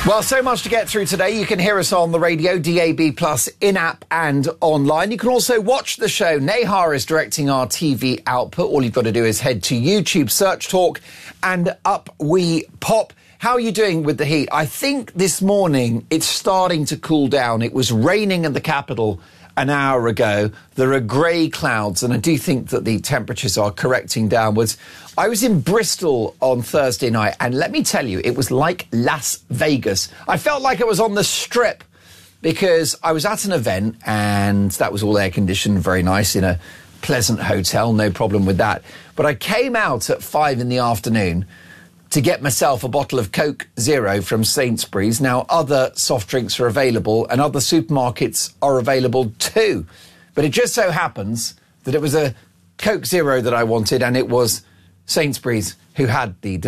Well, so much to get through today. You can hear us on the radio, DAB+, in-app and online. You can also watch the show. Nehar is directing our TV output. All you've got to do is head to YouTube, search Talk, and up we pop. How are you doing with the heat? I think this morning it's starting to cool down. It was raining in the capital an hour ago. There are grey clouds, and I do think that the temperatures are correcting downwards. I was in Bristol on Thursday night, and let me tell you, it was like Las Vegas. I felt like I was on the Strip because I was at an event, and that was all air-conditioned, very nice, in a pleasant hotel, no problem with that. But I came out at 5 in the afternoon to get myself a bottle of Coke Zero from Sainsbury's. Now, other soft drinks are available and other supermarkets are available too. But it just so happens that it was a Coke Zero that I wanted, and it was Sainsbury's who had the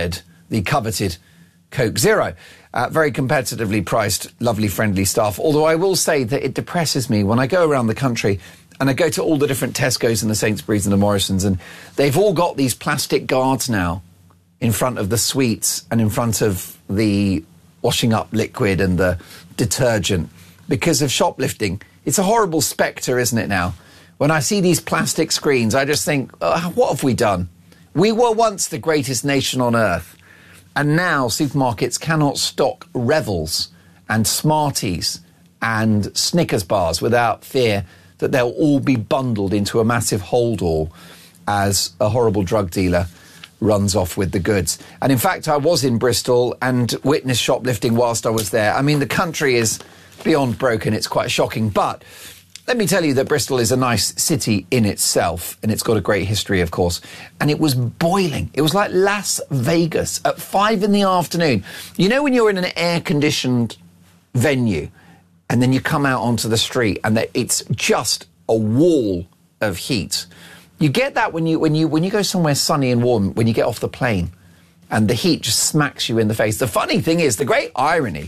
coveted Coke Zero. Very competitively priced, lovely, friendly stuff. Although I will say that it depresses me when I go around the country and I go to all the different Tesco's and the Sainsbury's and the Morrisons, and they've all got these plastic guards now in front of the sweets and in front of the washing up liquid and the detergent because of shoplifting. It's a horrible spectre, isn't it now? When I see these plastic screens, I just think, what have we done? We were once the greatest nation on earth, and now supermarkets cannot stock Revels and Smarties and Snickers bars without fear that they'll all be bundled into a massive hold-all as a horrible drug dealer runs off with the goods. And in fact, I was in Bristol and witnessed shoplifting whilst I was there. I mean, the country is beyond broken. It's quite shocking. But let me tell you that Bristol is a nice city in itself, and it's got a great history, of course. And it was boiling. It was like Las Vegas at 5 in the afternoon. You know when you're in an air-conditioned venue and then you come out onto the street and it's just a wall of heat? You get that when you go somewhere sunny and warm, when you get off the plane and the heat just smacks you in the face. The funny thing is, the great irony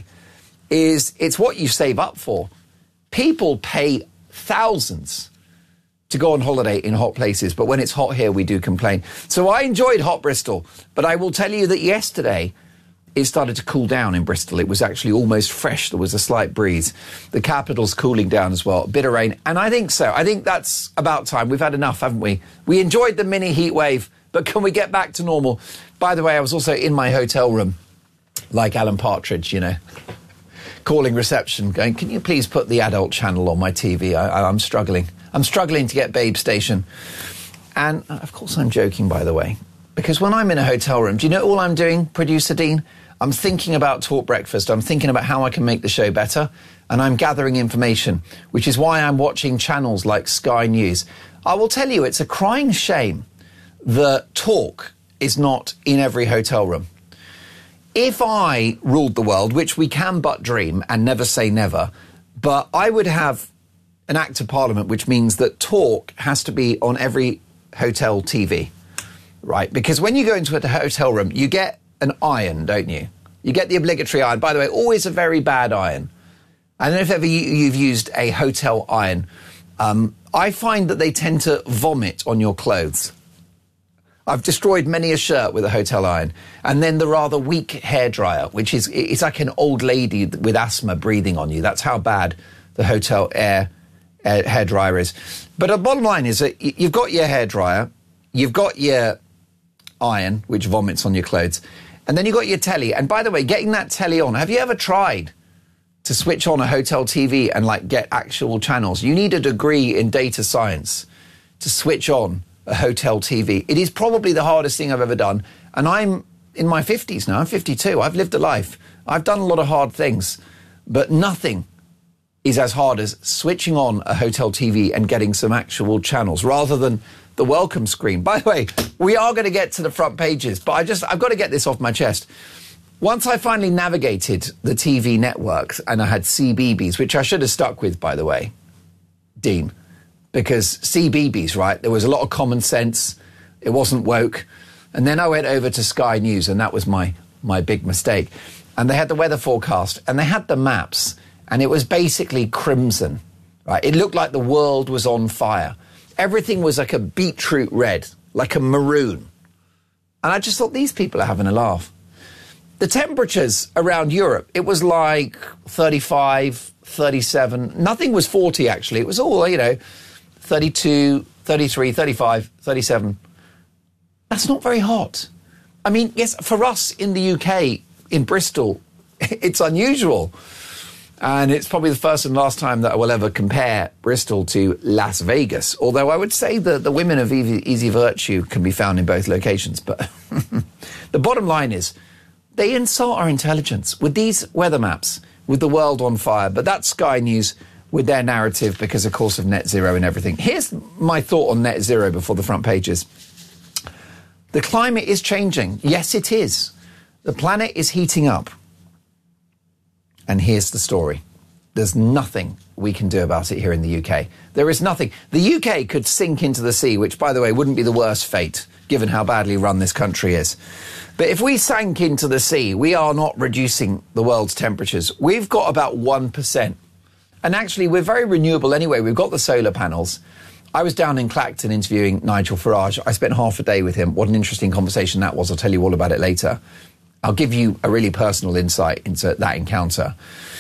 is it's what you save up for. People pay thousands to go on holiday in hot places, but when it's hot here, we do complain. So I enjoyed hot Bristol, but I will tell you that yesterday it started to cool down in Bristol. It was actually almost fresh. There was a slight breeze. The capital's cooling down as well. A bit of rain. And I think so. I think that's about time. We've had enough, haven't we? We enjoyed the mini heat wave, but can we get back to normal? By the way, I was also in my hotel room, like Alan Partridge, you know, calling reception, going, can you please put the adult channel on my TV? I'm struggling. I'm struggling to get Babe Station. And, of course, I'm joking, by the way, because when I'm in a hotel room, do you know all I'm doing, Producer Dean? I'm thinking about Talk Breakfast. I'm thinking about how I can make the show better, and I'm gathering information, which is why I'm watching channels like Sky News. I will tell you, it's a crying shame that Talk is not in every hotel room. If I ruled the world, which we can but dream and never say never, but I would have an Act of Parliament which means that Talk has to be on every hotel TV, right? Because when you go into a hotel room, you get an iron, don't you? You get the obligatory iron. By the way, always a very bad iron. I don't know if ever you've used a hotel iron. I find that they tend to vomit on your clothes. I've destroyed many a shirt with a hotel iron. And then the rather weak hairdryer, which is, it's like an old lady with asthma breathing on you. That's how bad the hotel hairdryer is. But the bottom line is that you've got your hairdryer, you've got your iron, which vomits on your clothes, and then you've got your telly. And by the way, getting that telly on, have you ever tried to switch on a hotel TV and, like, get actual channels? You need a degree in data science to switch on a hotel TV. It is probably the hardest thing I've ever done. And I'm in my 50s now. I'm 52. I've lived a life. I've done a lot of hard things. But nothing is as hard as switching on a hotel TV and getting some actual channels rather than the welcome screen. By the way, we are going to get to the front pages, but I've got to get this off my chest. Once I finally navigated the TV networks and I had CBeebies, which I should have stuck with, by the way, Dean, because CBeebies, right, there was a lot of common sense. It wasn't woke. And then I went over to Sky News, and that was my big mistake. And they had the weather forecast, and they had the maps, and it was basically crimson, right? It looked like the world was on fire. Everything was like a beetroot red, like a maroon. And I just thought, these people are having a laugh. The temperatures around Europe, it was like 35, 37. Nothing was 40, actually. It was all, 32, 33, 35, 37. That's not very hot. I mean, yes, for us in the UK, in Bristol, it's unusual. And it's probably the first and last time that I will ever compare Bristol to Las Vegas. Although I would say that the women of Easy Virtue can be found in both locations. But the bottom line is, they insult our intelligence with these weather maps, with the world on fire. But that's Sky News with their narrative because, of course, of net zero and everything. Here's my thought on net zero before the front pages. The climate is changing. Yes, it is. The planet is heating up. And here's the story. There's nothing we can do about it here in the UK. There is nothing. The UK could sink into the sea, which, by the way, wouldn't be the worst fate, given how badly run this country is. But if we sank into the sea, we are not reducing the world's temperatures. We've got about 1%. And actually, we're very renewable anyway. We've got the solar panels. I was down in Clacton interviewing Nigel Farage. I spent half a day with him. What an interesting conversation that was. I'll tell you all about it later. I'll give you a really personal insight into that encounter.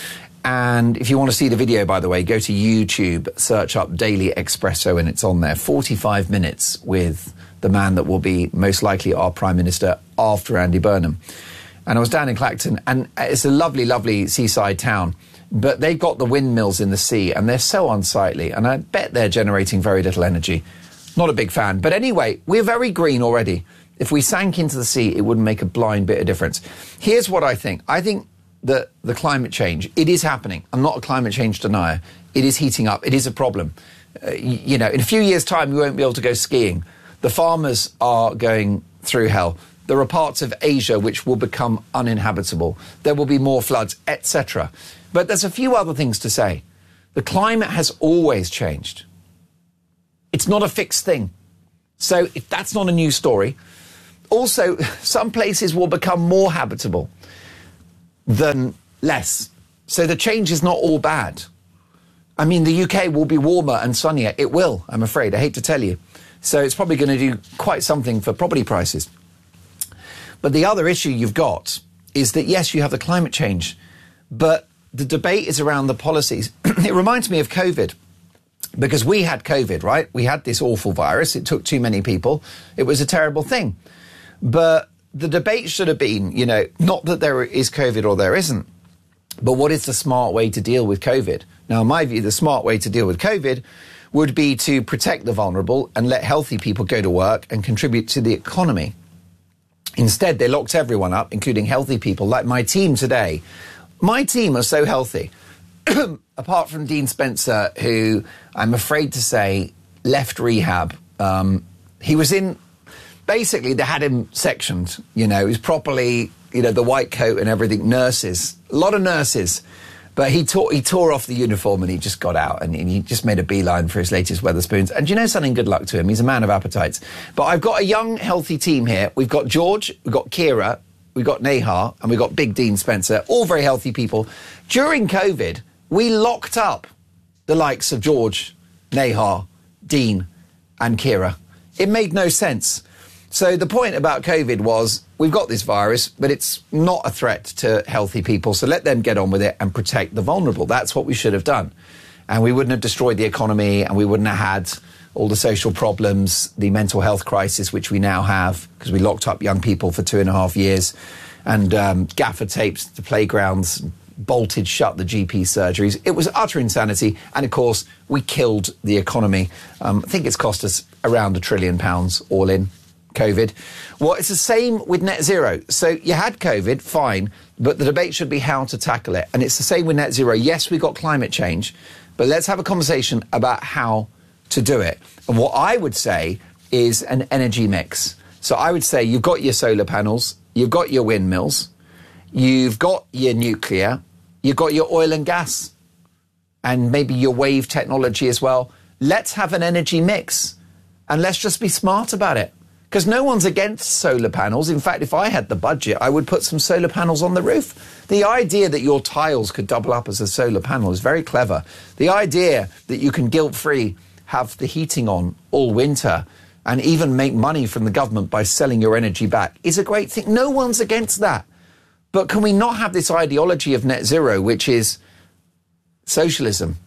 And if you want to see the video, by the way, go to YouTube, search up Daily Espresso, and it's on there. 45 minutes with the man that will be most likely our Prime Minister after Andy Burnham. And I was down in Clacton, and it's a lovely, lovely seaside town. But they've got the windmills in the sea, and they're so unsightly. And I bet they're generating very little energy. Not a big fan. But anyway, we're very green already. If we sank into the sea, it wouldn't make a blind bit of difference. Here's what I think. I think that the climate change, it is happening. I'm not a climate change denier. It is heating up. It is a problem. In a few years' time, we won't be able to go skiing. The farmers are going through hell. There are parts of Asia which will become uninhabitable. There will be more floods, etc. But there's a few other things to say. The climate has always changed. It's not a fixed thing. So if that's not a new story. Also, some places will become more habitable than less. So the change is not all bad. I mean, the UK will be warmer and sunnier. It will, I'm afraid. I hate to tell you. So it's probably going to do quite something for property prices. But the other issue you've got is that, yes, you have the climate change, but the debate is around the policies. It reminds me of COVID. Because we had COVID, right? We had this awful virus. It took too many people. It was a terrible thing. But the debate should have been, not that there is COVID or there isn't, but what is the smart way to deal with COVID? Now, in my view, the smart way to deal with COVID would be to protect the vulnerable and let healthy people go to work and contribute to the economy. Instead, they locked everyone up, including healthy people, like my team today. My team are so healthy. Apart from Dean Spencer, who I'm afraid to say left rehab. He was in, basically they had him sectioned, he was properly, the white coat and everything, nurses, a lot of nurses. But he tore off the uniform and he just got out and he just made a beeline for his latest Wetherspoons. And do you know something? Good luck to him. He's a man of appetites. But I've got a young, healthy team here. We've got George, we've got Kira, we've got Nehar, and we've got Big Dean Spencer, all very healthy people. During COVID, we locked up the likes of George, Nehar, Dean, and Kira. It made no sense. So the point about COVID was, we've got this virus, but it's not a threat to healthy people, so let them get on with it and protect the vulnerable. That's what we should have done. And we wouldn't have destroyed the economy, and we wouldn't have had all the social problems, the mental health crisis, which we now have, because we locked up young people for 2.5 years, and gaffer tapes the playgrounds, bolted shut the GP surgeries. It was utter insanity. And of course, we killed the economy. I think it's cost us around £1 trillion all in COVID. Well, it's the same with net zero. So you had COVID, fine, but the debate should be how to tackle it. And it's the same with net zero. Yes, we've got climate change, but let's have a conversation about how to do it. And what I would say is an energy mix. So I would say you've got your solar panels, you've got your windmills, you've got your nuclear, you've got your oil and gas, and maybe your wave technology as well. Let's have an energy mix, and let's just be smart about it. Because no one's against solar panels. In fact, if I had the budget, I would put some solar panels on the roof. The idea that your tiles could double up as a solar panel is very clever. The idea that you can guilt-free have the heating on all winter and even make money from the government by selling your energy back is a great thing. No one's against that. But can we not have this ideology of net zero, which is socialism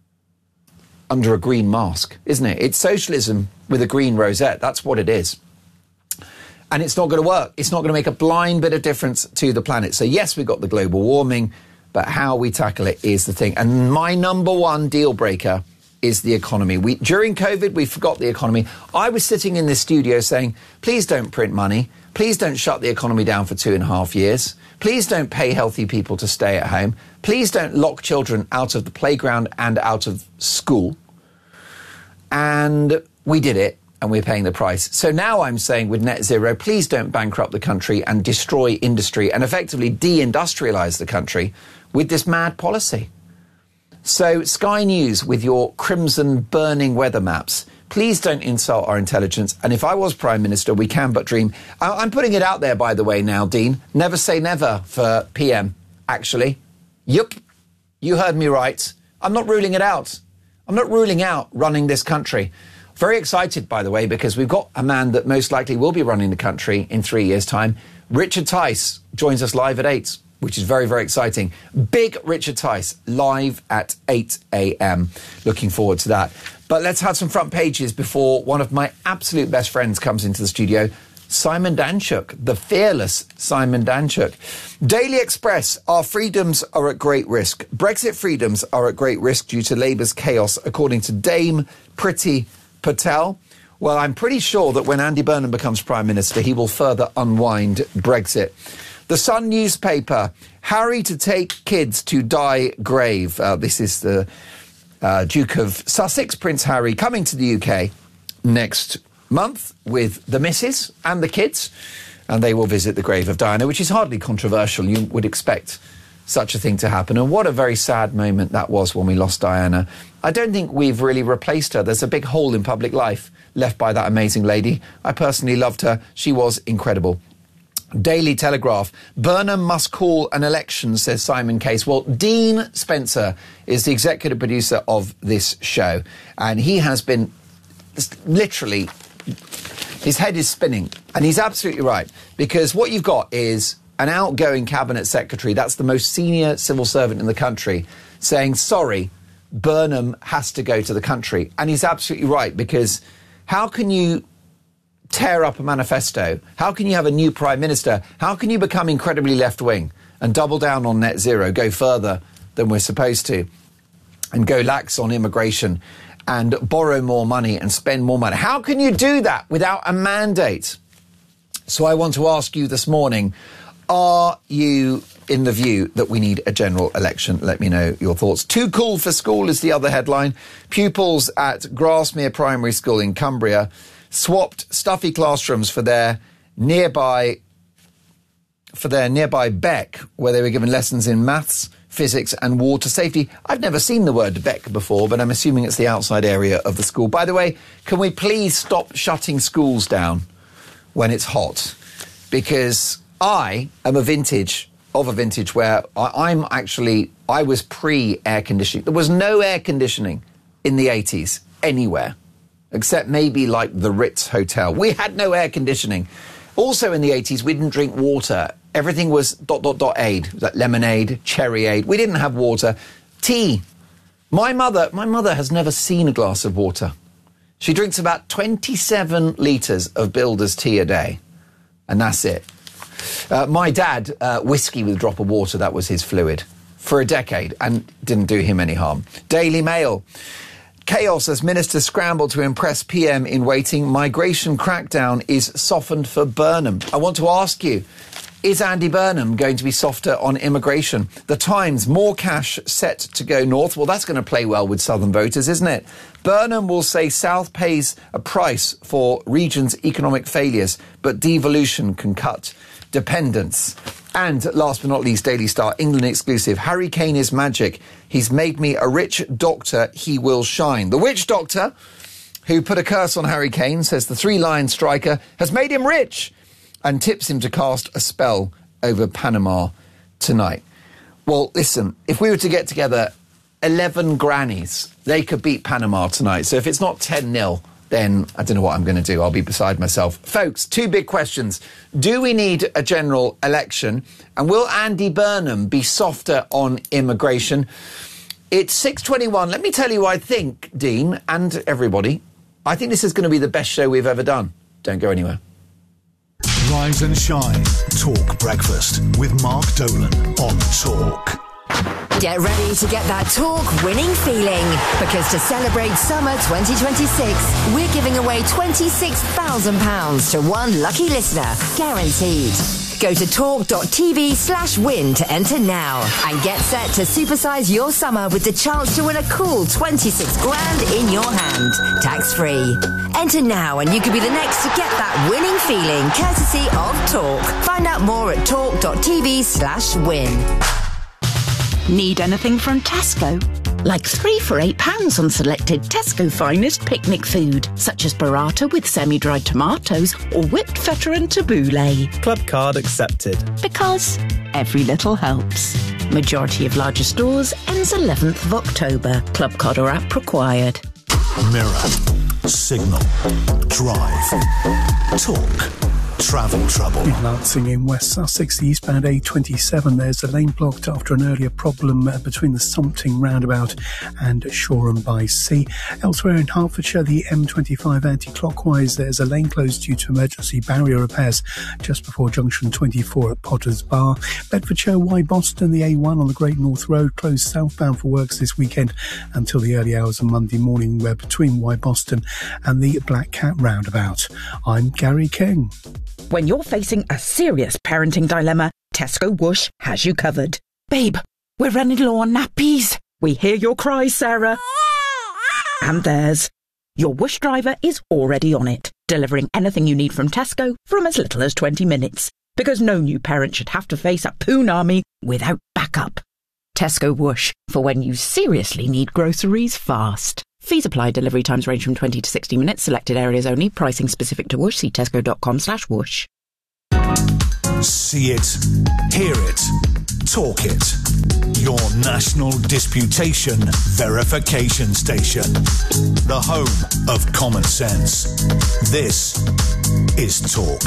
under a green mask, isn't it? It's socialism with a green rosette. That's what it is. And it's not going to work. It's not going to make a blind bit of difference to the planet. So yes, we've got the global warming, but how we tackle it is the thing. And my number one deal breaker is the economy. During COVID, we forgot the economy. I was sitting in this studio saying, please don't print money. Please don't shut the economy down for 2.5 years. Please don't pay healthy people to stay at home. Please don't lock children out of the playground and out of school. And we did it, and we're paying the price. So now I'm saying with net zero, please don't bankrupt the country and destroy industry and effectively deindustrialise the country with this mad policy. So Sky News, with your crimson burning weather maps, please don't insult our intelligence. And if I was Prime Minister, we can but dream. I'm putting it out there, by the way, now, Dean. Never say never for PM, actually. Yup, you heard me right. I'm not ruling it out. I'm not ruling out running this country. Very excited, by the way, because we've got a man that most likely will be running the country in 3 years' time. Richard Tice joins us live at 8, which is very, very exciting. Big Richard Tice, live at 8 a.m. Looking forward to that. But let's have some front pages before one of my absolute best friends comes into the studio, Simon Danczuk, the fearless Simon Danczuk. Daily Express, our freedoms are at great risk. Brexit freedoms are at great risk due to Labour's chaos, according to Dame Priti Patel. Well, I'm pretty sure that when Andy Burnham becomes Prime Minister, he will further unwind Brexit. The Sun newspaper, Harry to take kids to die grave. This is the Duke of Sussex, Prince Harry, coming to the UK next month with the missus and the kids, and they will visit the grave of Diana, which is hardly controversial. You would expect such a thing to happen. And what a very sad moment that was when we lost Diana. I don't think we've really replaced her. There's a big hole in public life left by that amazing lady. I personally loved her. She was incredible. Daily Telegraph, Burnham must call an election, says Simon Case. Well, Dean Spencer is the executive producer of this show, and he has been literally, his head is spinning, and he's absolutely right, because what you've got is an outgoing cabinet secretary, that's the most senior civil servant in the country, saying, sorry, Burnham has to go to the country. And he's absolutely right, because how can you tear up a manifesto? How can you have a new prime minister? How can you become incredibly left-wing and double down on net zero, go further than we're supposed to, and go lax on immigration and borrow more money and spend more money? How can you do that without a mandate? So I want to ask you this morning, are you in the view that we need a general election? Let me know your thoughts. Too cool for school is the other headline. Pupils at Grasmere Primary School in Cumbria swapped stuffy classrooms for their nearby Beck, where they were given lessons in maths, physics and water safety. I've never seen the word Beck before, but I'm assuming it's the outside area of the school. By the way, can we please stop shutting schools down when it's hot? Because I am a vintage where I was pre-air conditioning. There was no air conditioning in the 80s anywhere, except maybe like the Ritz Hotel. We had no air conditioning. Also in the 80s, we didn't drink water. Everything was ... aid, like lemonade, cherry aid. We didn't have water. Tea. My mother has never seen a glass of water. She drinks about 27 litres of Builder's tea a day, and that's it. My dad, whiskey with a drop of water, that was his fluid for a decade and didn't do him any harm. Daily Mail. Chaos as ministers scramble to impress PM in waiting. Migration crackdown is softened for Burnham. I want to ask you, is Andy Burnham going to be softer on immigration? The Times, more cash set to go north. Well, that's going to play well with southern voters, isn't it? Burnham will say South pays a price for region's economic failures, but devolution can cut dependence. And last but not least, Daily Star, England exclusive. Harry Kane is magic. He's made me a rich doctor. He will shine. The witch doctor, who put a curse on Harry Kane, says the three-line striker has made him rich and tips him to cast a spell over Panama tonight. Well, listen, if we were to get together 11 grannies, they could beat Panama tonight. So if it's not 10-0, then I don't know what I'm going to do. I'll be beside myself. Folks, two big questions. Do we need a general election? And will Andy Burnham be softer on immigration? It's 6:21. Let me tell you, I think, Dean, and everybody, I think this is going to be the best show we've ever done. Don't go anywhere. Rise and shine. Talk Breakfast with Mark Dolan on Talk. Get ready to get that Talk winning feeling, because to celebrate summer 2026, we're giving away £26,000 to one lucky listener, guaranteed. Go to talk.tv/win to enter now and get set to supersize your summer with the chance to win a cool 26 grand in your hand, tax-free. Enter now and you could be the next to get that winning feeling, courtesy of Talk. Find out more at talk.tv/win. Need anything from Tesco? Like 3 for £8 on selected Tesco finest picnic food, such as burrata with semi-dried tomatoes or whipped feta and tabbouleh. Club card accepted. Because every little helps. Majority of larger stores ends 11th of October. Club card or app required. Mirror. Signal. Drive. Talk. Travel trouble. In Lancing in West Sussex, the eastbound A27, there's a lane blocked after an earlier problem between the Sompting roundabout and Shoreham by Sea. Elsewhere in Hertfordshire, the M25 anti-clockwise, there's a lane closed due to emergency barrier repairs just before junction 24 at Potter's Bar. Bedfordshire, Y Boston, the A1 on the Great North Road closed southbound for works this weekend until the early hours of Monday morning between Y Boston and the Black Cat roundabout. I'm Gary King. When you're facing a serious parenting dilemma, Tesco Whoosh has you covered. Babe, we're running low on nappies. We hear your cries, Sarah. And theirs. Your Whoosh driver is already on it, delivering anything you need from Tesco from as little as 20 minutes. Because no new parent should have to face a poon army without backup. Tesco Whoosh, for when you seriously need groceries fast. Fees apply. Delivery times range from 20 to 60 minutes. Selected areas only. Pricing specific to Whoosh. See tesco.com/whoosh. See it, hear it, talk it. Your national disputation verification station. The home of common sense. This is Talk.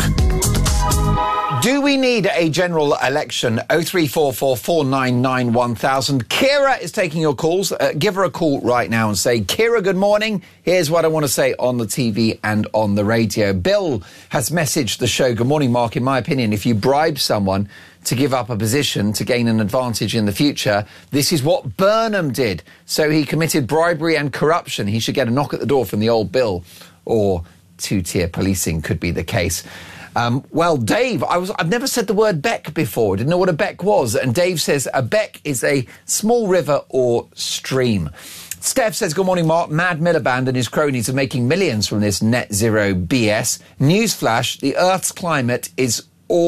Do we need a general election? 0344 499 1000. Kira is taking your calls. Give her a call right now and say, Kira, good morning. Here's what I want to say on the TV and on the radio. Bill has messaged the show. Good morning, Mark. In my opinion, if you bribe someone to give up a position to gain an advantage in the future, this is what Burnham did. So he committed bribery and corruption. He should get a knock at the door from the old Bill. Or two-tier policing could be the case. Well, Dave, I've never said the word beck before. Didn't know what a beck was. And Dave says a beck is a small river or stream. Steph says, good morning, Mark. Mad Miliband and his cronies are making millions from this net zero BS. Newsflash, the Earth's climate is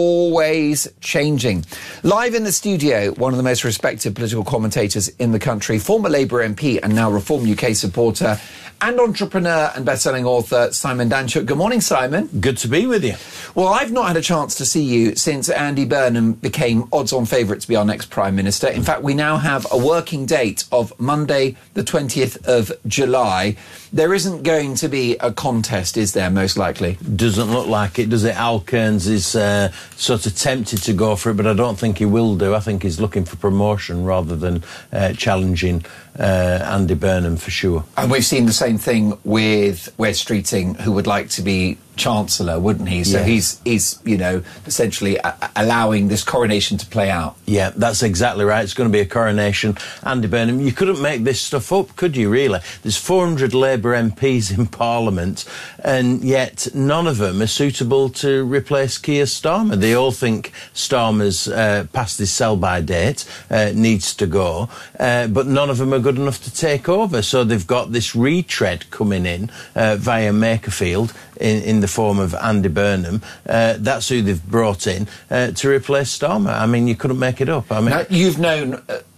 always changing. Live in the studio, one of the most respected political commentators in the country, former Labour MP and now Reform UK supporter and entrepreneur and best-selling author, Simon Danczuk. Good morning, Simon. Good to be with you. Well, I've not had a chance to see you since Andy Burnham became odds-on favourite to be our next Prime Minister. In fact, we now have a working date of Monday, the 20th of July. There isn't going to be a contest, is there, most likely? Doesn't look like it, does it? Al Kearns is sort of tempted to go for it, but I don't think he will do. I think he's looking for promotion rather than challenging Andy Burnham for sure. And we've seen the same thing with Wes Streeting, who would like to be Chancellor, wouldn't he? So he's you know, essentially allowing this coronation to play out. Yeah, that's exactly right. It's going to be a coronation. Andy Burnham, you couldn't make this stuff up, could you, really? There's 400 Labour MPs in Parliament, and yet none of them are suitable to replace Keir Starmer. They all think Starmer's past his sell-by date, needs to go, but none of them are good enough to take over. So they've got this retread coming in via Makerfield in the form of Andy Burnham. That's who they've brought in to replace Starmer. I mean, you couldn't make it up. I mean, now, you've known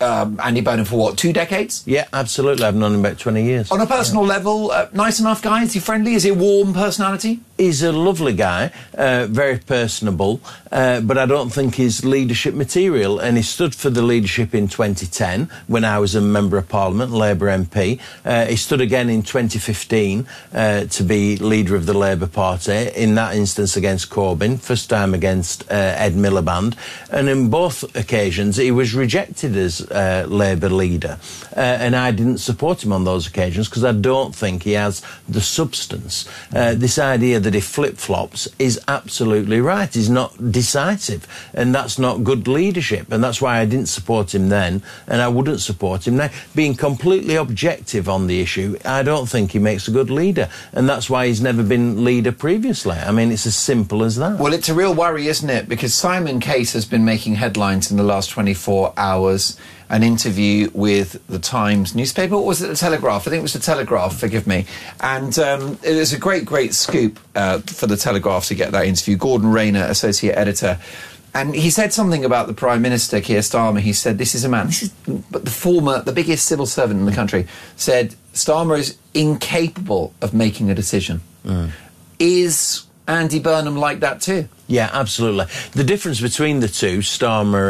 Andy Burnham for what, 2 decades? Yeah, absolutely. I've known him about 20 years. On a personal level, nice enough guy? Is he friendly? Is he a warm personality? He's a lovely guy, very personable, but I don't think he's leadership material. And he stood for the leadership in 2010 when I was a Member of Parliament, Labour MP. He stood again in 2015 to be leader of the Labour Party, in that instance against Corbyn, first time against Ed Miliband. And in both occasions, he was rejected as Labour leader. And I didn't support him on those occasions because I don't think he has the substance. This idea that he flip-flops is absolutely right. He's not decisive, and that's not good leadership, and that's why I didn't support him then, and I wouldn't support him now. Being completely objective on the issue, I don't think he makes a good leader, and that's why he's never been leader previously. I mean, it's as simple as that. Well, it's a real worry, isn't it? Because Simon Case has been making headlines in the last 24 hours. An interview with the Times newspaper, or was it the Telegraph? I think it was the Telegraph, forgive me. And it was a great scoop for the Telegraph to get that interview. Gordon Rayner, associate editor. And he said something about the Prime Minister, Keir Starmer. He said, this is a man, the biggest civil servant in the country, said Starmer is incapable of making a decision. Is Andy Burnham like that too? Yeah, absolutely. The difference between the two, Starmer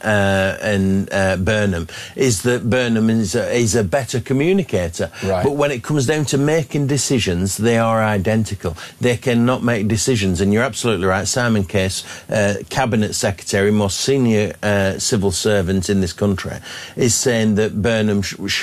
and Burnham, is that Burnham is a better communicator. Right. But when it comes down to making decisions, they are identical. They cannot make decisions. And you're absolutely right. Simon Case, Cabinet Secretary, most senior civil servant in this country, is saying that Burnham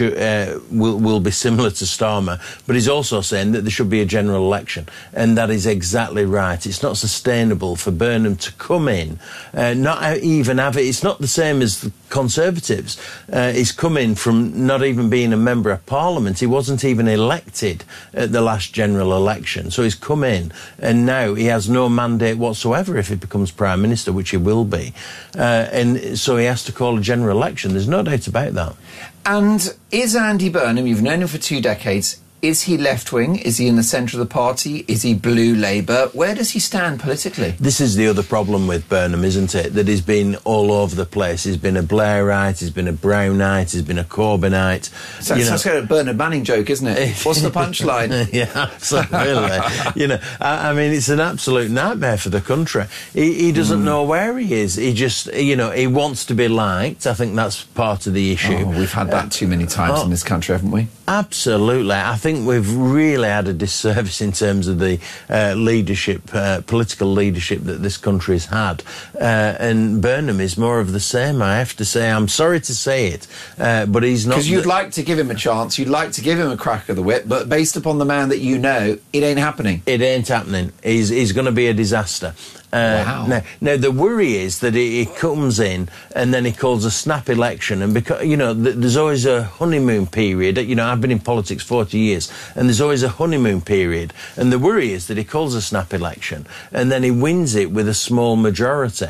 will be similar to Starmer. But he's also saying that there should be a general election. And that is exactly right. It's not sustainable for Burnham to come in, not even have it. It's not the same as the Conservatives. He's come in from not even being a Member of Parliament. He wasn't even elected at the last general election. So he's come in, and now he has no mandate whatsoever if he becomes Prime Minister, which he will be. And so he has to call a general election. There's no doubt about that. And is Andy Burnham, you've known him for 2 decades, is he left-wing? Is he in the centre of the party? Is he blue Labour? Where does he stand politically? This is the other problem with Burnham, isn't it? That he's been all over the place. He's been a Blairite, he's been a Brownite, he's been a Corbynite. So that's kind of a Bernard Manning joke, isn't it? What's the punchline? Yeah, absolutely. I mean, it's an absolute nightmare for the country. He doesn't know where he is. He just, he wants to be liked. I think that's part of the issue. Oh, we've had that too many times in this country, haven't we? Absolutely. I think we've really had a disservice in terms of the leadership, political leadership that this country has had. And Burnham is more of the same, I have to say. I'm sorry to say it, but he's not... Because you'd like to give him a chance, you'd like to give him a crack of the whip, but based upon the man that you know, it ain't happening. It ain't happening. He's going to be a disaster. Wow. Now, the worry is that he comes in and then he calls a snap election, and because there's always a honeymoon period. I've been in politics 40 years, and there's always a honeymoon period. And the worry is that he calls a snap election and then he wins it with a small majority.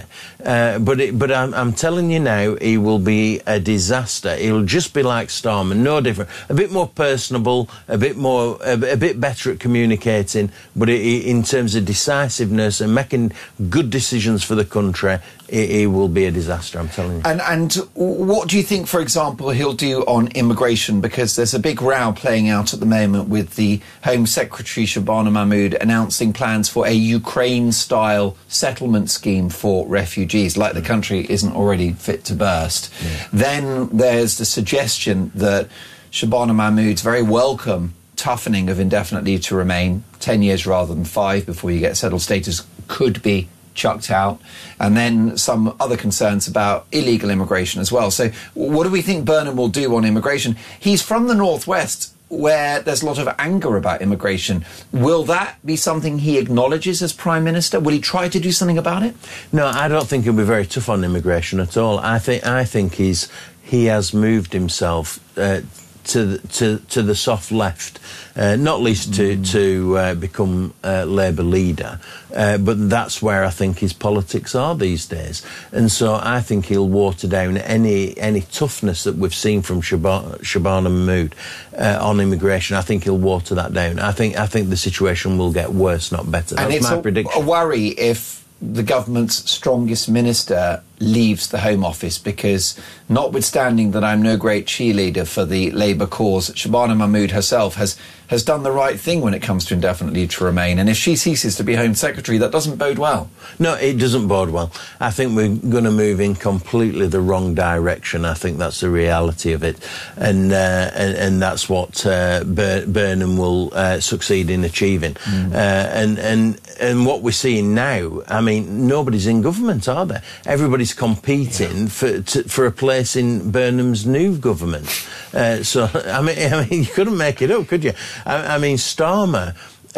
But I'm telling you now, he will be a disaster. He'll just be like Starmer, no different. A bit more personable, a bit better at communicating, but in terms of decisiveness and making good decisions for the country, it will be a disaster, I'm telling you. And what do you think, for example, he'll do on immigration? Because there's a big row playing out at the moment with the Home Secretary, Shabana Mahmood, announcing plans for a Ukraine-style settlement scheme for refugees, like the country isn't already fit to burst. Yeah. Then there's the suggestion that Shabana Mahmood's very welcome toughening of indefinite leave to remain, 10 years rather than 5 before you get settled status, could be chucked out, and then some other concerns about illegal immigration as well. So what do we think Burnham will do on immigration? He's from the Northwest, where there's a lot of anger about immigration. Will that be something he acknowledges as Prime Minister? Will he try to do something about it? No, I don't think he'll be very tough on immigration at all. I think he has moved himself to the soft left, not least to become Labour leader, but that's where I think his politics are these days. And so I think he'll water down any toughness that we've seen from Shabana Mahmood on immigration. I think he'll water that down. I think the situation will get worse, not better. That's my prediction. A worry if the government's strongest minister leaves the Home Office, because notwithstanding that I'm no great cheerleader for the Labour cause, Shabana Mahmood herself has done the right thing when it comes to indefinite leave to remain. And if she ceases to be Home Secretary, that doesn't bode well. No, it doesn't bode well. I think we're going to move in completely the wrong direction. I think that's the reality of it. And that's what Burnham will succeed in achieving. And what we're seeing now, I mean, nobody's in government, are there? Everybody's competing for a place in Burnham's new government. So, I mean, you couldn't make it up, could you? I mean, Starmer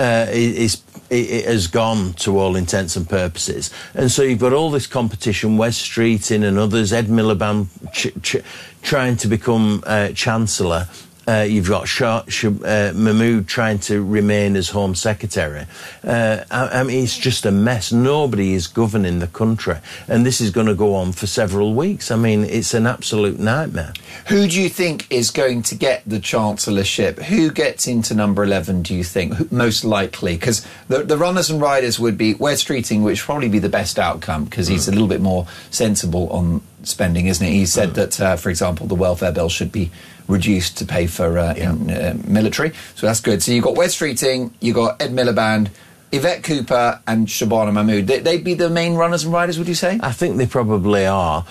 has gone to all intents and purposes, and so you've got all this competition, Wes Streeting and others, Ed Miliband trying to become Chancellor. You've got Mahmood trying to remain as Home Secretary. I mean, it's just a mess. Nobody is governing the country, and this is going to go on for several weeks. I mean, it's an absolute nightmare. Who do you think is going to get the Chancellorship? Who gets into number 11, do you think, most likely? Because the runners and riders would be Wes Streeting, which would probably be the best outcome, because he's a little bit more sensible on spending, isn't he? He said that, for example, the welfare bill should be reduced to pay for military. So that's good. So you've got Wes Streeting, you've got Ed Miliband, Yvette Cooper and Shabana Mahmood. They'd be the main runners and riders, would you say? I think they probably are.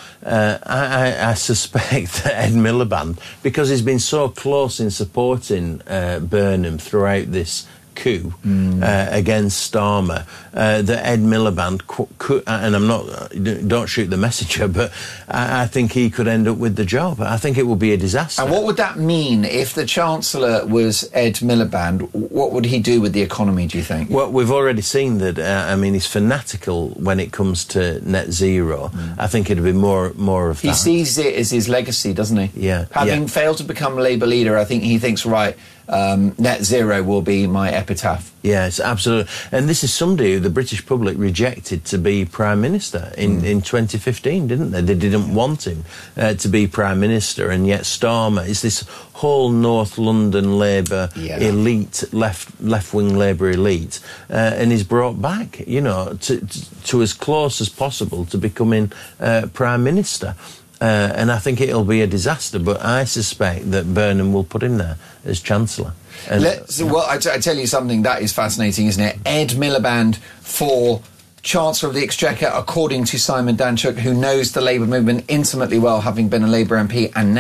I suspect that Ed Miliband, because he's been so close in supporting Burnham throughout this coup against Starmer, that Ed Miliband could, and don't shoot the messenger, but I think he could end up with the job. I think it would be a disaster. And what would that mean if the Chancellor was Ed Miliband? What would he do with the economy, do you think? Well, we've already seen that, I mean, he's fanatical when it comes to net zero. I think it'd be more of that. He sees it as his legacy, doesn't he? Yeah. Having failed to become Labour leader, I think he thinks, right, net zero will be my epitaph. Yes, absolutely. And this is somebody who the British public rejected to be Prime Minister in 2015, didn't they? They didn't want him to be Prime Minister, and yet Starmer is this whole North London Labour elite, left-wing Labour elite, and he's brought back, you know, to as close as possible to becoming Prime Minister. And I think it'll be a disaster, but I suspect that Burnham will put him there as Chancellor. Well, I tell you something, that is fascinating, isn't it? Ed Miliband for Chancellor of the Exchequer, according to Simon Danczuk, who knows the Labour movement intimately well, having been a Labour MP and